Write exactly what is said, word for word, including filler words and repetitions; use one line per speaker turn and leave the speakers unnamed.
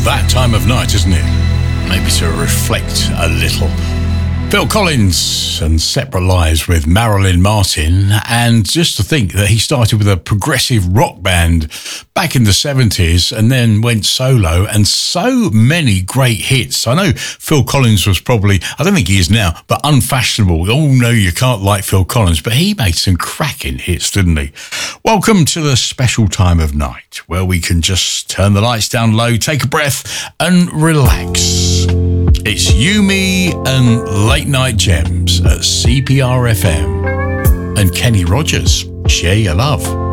that time of night, isn't it? Maybe to reflect a little. Phil Collins and Separate Lives with Marilyn Martin, and just to think that he started with a progressive rock band back in the seventies and then went solo, and so many great hits. I know Phil Collins was probably, I don't think he is now, but unfashionable. Oh no, you can't like Phil Collins, but he made some cracking hits, didn't he? Welcome to the special time of night where we can just turn the lights down low, take a breath and relax. It's You, Me and Late Night Gems at C P R F M. And Kenny Rogers, Share Your Love.